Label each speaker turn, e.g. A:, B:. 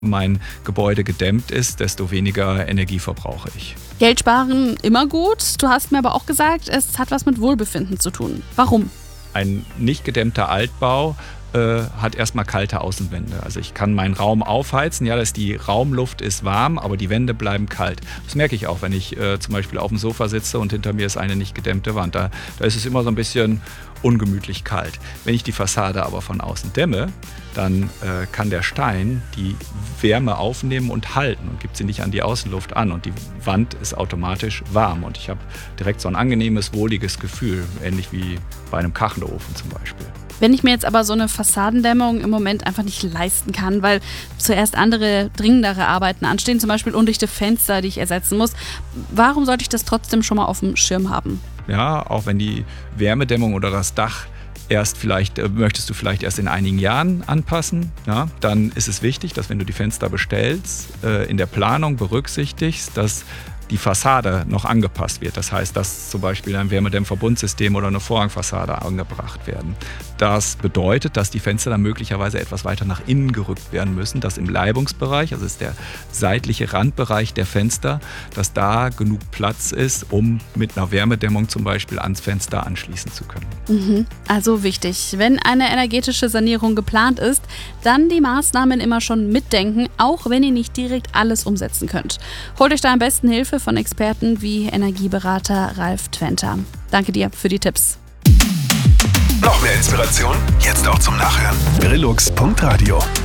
A: mein Gebäude gedämmt ist, desto weniger Energie verbrauche ich.
B: Geld sparen immer gut. Du hast mir aber auch gesagt, es hat was mit Wohlbefinden zu tun. Warum?
A: Ein nicht gedämmter Altbau hat erstmal kalte Außenwände. Also ich kann meinen Raum aufheizen, ja, die Raumluft ist warm, aber die Wände bleiben kalt. Das merke ich auch, wenn ich zum Beispiel auf dem Sofa sitze und hinter mir ist eine nicht gedämmte Wand. Da ist es immer so ein bisschen ungemütlich kalt. Wenn ich die Fassade aber von außen dämme, dann kann der Stein die Wärme aufnehmen und halten und gibt sie nicht an die Außenluft an. Und die Wand ist automatisch warm und ich habe direkt so ein angenehmes, wohliges Gefühl, ähnlich wie bei einem Kachelofen zum Beispiel.
B: Wenn ich mir jetzt aber so eine Fassadendämmung im Moment einfach nicht leisten kann, weil zuerst andere, dringendere Arbeiten anstehen, zum Beispiel undichte Fenster, die ich ersetzen muss, warum sollte ich das trotzdem schon mal auf dem Schirm haben?
A: Ja, auch wenn die Wärmedämmung oder das Dach möchtest du vielleicht erst in einigen Jahren anpassen, ja, dann ist es wichtig, dass wenn du die Fenster bestellst, in der Planung berücksichtigst, dass die Fassade noch angepasst wird. Das heißt, dass zum Beispiel ein Wärmedämmverbundsystem oder eine Vorhangfassade angebracht werden. Das bedeutet, dass die Fenster dann möglicherweise etwas weiter nach innen gerückt werden müssen, dass im Leibungsbereich, also ist der seitliche Randbereich der Fenster, dass da genug Platz ist, um mit einer Wärmedämmung zum Beispiel ans Fenster anschließen zu können.
B: Also wichtig, wenn eine energetische Sanierung geplant ist, dann die Maßnahmen immer schon mitdenken, auch wenn ihr nicht direkt alles umsetzen könnt. Holt euch da am besten Hilfe von Experten wie Energieberater Ralf Twenter. Danke dir für die Tipps.
C: Noch mehr Inspiration? Jetzt auch zum Nachhören. Brillux.radio